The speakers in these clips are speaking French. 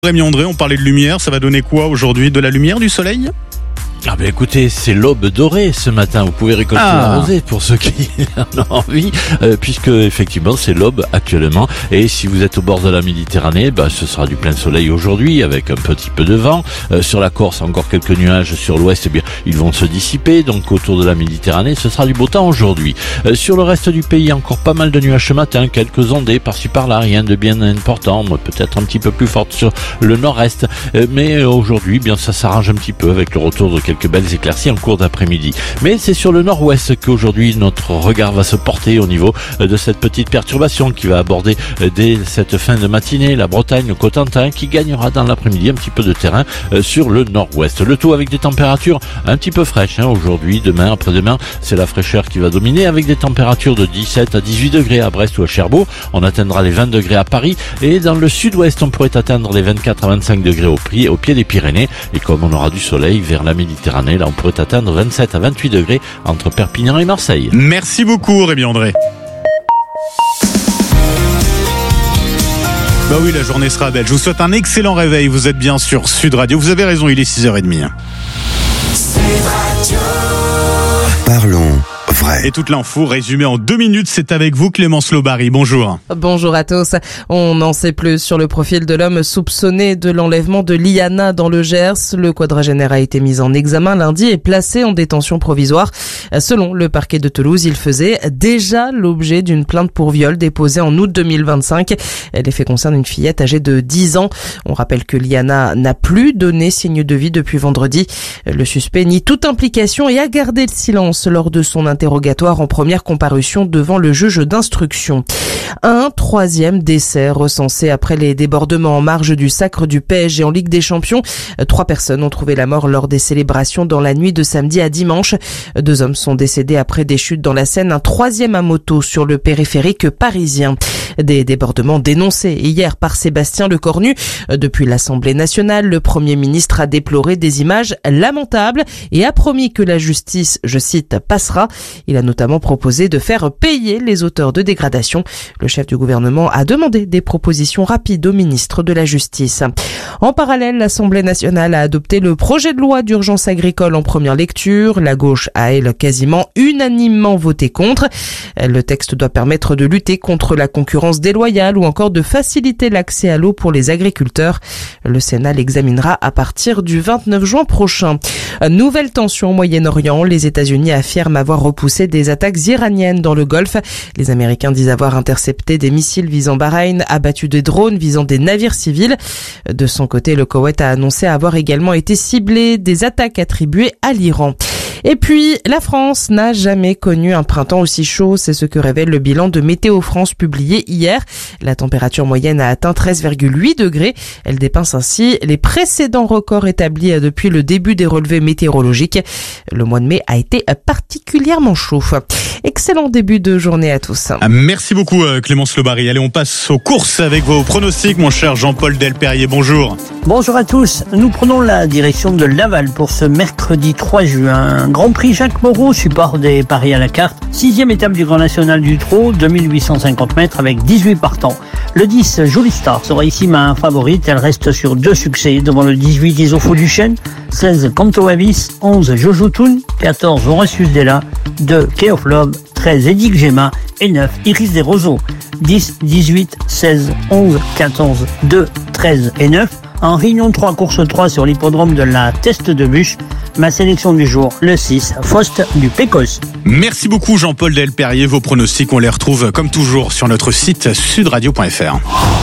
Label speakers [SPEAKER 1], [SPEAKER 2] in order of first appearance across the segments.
[SPEAKER 1] Rémi André, on parlait de lumière, ça va donner quoi aujourd'hui? De la lumière, du soleil?
[SPEAKER 2] Ah ben écoutez, c'est l'aube dorée ce matin, vous pouvez récolter la rosée pour ceux qui en ont envie, puisque effectivement c'est l'aube actuellement, et si vous êtes au bord de la Méditerranée, ce sera du plein soleil aujourd'hui avec un petit peu de vent. Sur la Corse, encore quelques nuages, sur l'ouest, ils vont se dissiper, donc autour de la Méditerranée, ce sera du beau temps aujourd'hui. Sur le reste du pays, encore pas mal de nuages ce matin, quelques ondées par-ci par-là, rien de bien important, peut-être un petit peu plus forte sur le nord-est, mais aujourd'hui, ça s'arrange un petit peu avec le retour de quelques belles éclaircies en cours d'après-midi. Mais c'est sur le nord-ouest qu'aujourd'hui notre regard va se porter au niveau de cette petite perturbation qui va aborder dès cette fin de matinée la Bretagne, le Cotentin, qui gagnera dans l'après-midi un petit peu de terrain sur le nord-ouest. Le tout avec des températures un petit peu fraîches aujourd'hui, demain, après-demain, c'est la fraîcheur qui va dominer avec des températures de 17 à 18 degrés à Brest ou à Cherbourg. On atteindra les 20 degrés à Paris et dans le sud-ouest on pourrait atteindre les 24 à 25 degrés au pied des Pyrénées, et comme on aura du soleil vers la Méditerranée, là on pourrait atteindre 27 à 28 degrés entre Perpignan et Marseille.
[SPEAKER 1] Merci beaucoup Rémi André. Bah oui, la journée sera belle. Je vous souhaite un excellent réveil. Vous êtes bien sur Sud Radio. Vous avez raison, il est 6h30.
[SPEAKER 3] Parlons vrai.
[SPEAKER 1] Et toute l'info résumée en 2 minutes, c'est avec vous Clémence Lobary. Bonjour.
[SPEAKER 4] Bonjour à tous. On en sait plus sur le profil de l'homme soupçonné de l'enlèvement de Liana dans le Gers. Le quadragénaire a été mis en examen lundi et placé en détention provisoire. Selon le parquet de Toulouse, il faisait déjà l'objet d'une plainte pour viol déposée en août 2025. Les faits concernent une fillette âgée de 10 ans. On rappelle que Liana n'a plus donné signe de vie depuis vendredi. Le suspect nie toute implication et a gardé le silence lors de son interrogatoire en première comparution devant le juge d'instruction. Un troisième décès recensé après les débordements en marge du sacre du PSG en Ligue des Champions. 3 personnes ont trouvé la mort lors des célébrations dans la nuit de samedi à dimanche. 2 hommes sont décédés après des chutes dans la Seine, un 3e à moto sur le périphérique parisien. Des débordements dénoncés hier par Sébastien Lecornu. Depuis l'Assemblée nationale, le Premier ministre a déploré des images lamentables et a promis que la justice, je cite, passera. Il a notamment proposé de faire payer les auteurs de dégradation. Le chef du gouvernement a demandé des propositions rapides au ministre de la Justice. En parallèle, l'Assemblée nationale a adopté le projet de loi d'urgence agricole en première lecture. La gauche a, elle, quasiment unanimement voté contre. Le texte doit permettre de lutter contre la concurrence déloyale ou encore de faciliter l'accès à l'eau pour les agriculteurs. Le Sénat l'examinera à partir du 29 juin prochain. Nouvelle tension au Moyen-Orient. Les États-Unis affirment avoir repoussé des attaques iraniennes dans le Golfe. Les Américains disent avoir intercepté des missiles visant Bahreïn, abattu des drones visant des navires civils. De son côté, le Koweït a annoncé avoir également été ciblé des attaques attribuées à l'Iran. Et puis, la France n'a jamais connu un printemps aussi chaud. C'est ce que révèle le bilan de Météo France publié hier. La température moyenne a atteint 13,8 degrés. Elle dépasse ainsi les précédents records établis depuis le début des relevés météorologiques. Le mois de mai a été particulièrement chaud. Excellent début de journée à tous.
[SPEAKER 1] Merci beaucoup Clémence Lobary. Allez, on passe aux courses avec vos pronostics, mon cher Jean-Paul Delperrier. Bonjour.
[SPEAKER 5] Bonjour à tous. Nous prenons la direction de Laval pour ce mercredi 3 juin. Grand Prix Jacques Moreau, support des paris à la carte. 6e étape du Grand National du Trot, 2850 mètres avec 18 partants. Le 10, Jolie Star, sera ici ma favorite. Elle reste sur 2 succès devant le 18, Isofo du Chêne, 16, Canto Avis, 11, Jojo Toon, 14, Horatius Della, 2, Key of Love, 13, Edic Gemma et 9, Iris des Roseaux. 10, 18, 16, 11, 14, 2, 13 et 9. En Réunion 3, course 3 sur l'hippodrome de la Teste de Bûche. Ma sélection du jour, le 6, Faust du Pécos.
[SPEAKER 1] Merci beaucoup Jean-Paul Delperrier. Vos pronostics, on les retrouve comme toujours sur notre site sudradio.fr.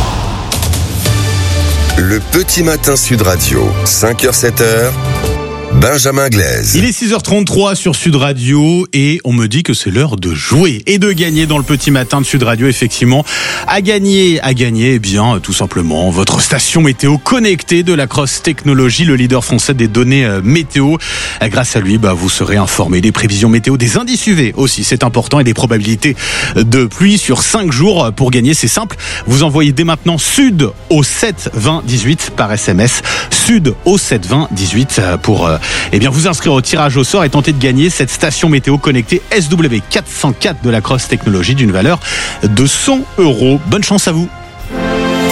[SPEAKER 3] Le petit matin Sud Radio, 5h, 7h. Benjamin Glaise.
[SPEAKER 1] Il est 6h33 sur Sud Radio et on me dit que c'est l'heure de jouer et de gagner dans le petit matin de Sud Radio, effectivement. À gagner, eh bien, tout simplement, votre station météo connectée de la Cross Technology, le leader français des données météo. Grâce à lui, vous serez informé des prévisions météo, des indices UV aussi, c'est important, et des probabilités de pluie sur 5 jours. Pour gagner, c'est simple. Vous envoyez dès maintenant Sud au 7 20 18 par SMS. Sud au 7 20 18 pour vous inscrire au tirage au sort et tenter de gagner cette station météo connectée SW404 de la Cross Technology d'une valeur de 100 €. Bonne chance à vous.